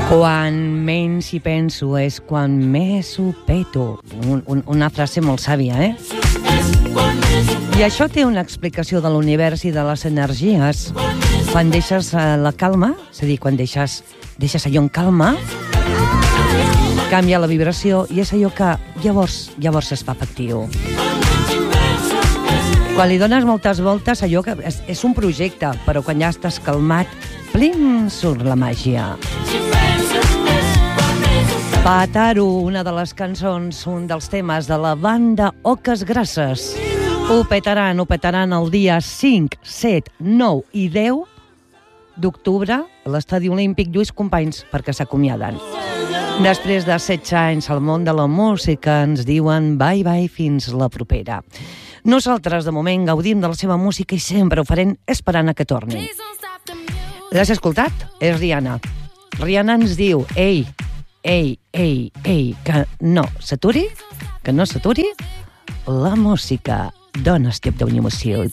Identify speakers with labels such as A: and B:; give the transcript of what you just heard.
A: Quan menys hi penso és quan més ho peto. Una frase molt sàvia, eh? I això té una explicació de l'univers i de les energies. Quan deixes la calma, és a dir, quan deixes allò en calma, canvia la vibració i és allò que llavors es fa efectiu. Quan li dones moltes voltes, allò que és un projecte, però quan ja estàs calmat, plim, surt la màgia. Pataro, una de les cançons, un dels temes de la banda Oques Grasses. Ho petaran el dia 5, 7, 9 i 10 d'octubre a l'Estadi Olímpic Lluís Companys, perquè s'acomiaden. Després de 16 anys al món de la música ens diuen bye fins la propera. Nosaltres, de moment, gaudim de la seva música i sempre ho farem esperant a que torni. L'has escoltat? És Rihanna. Rihanna ens diu, ei, que no s'aturi la música. Don't stop the music.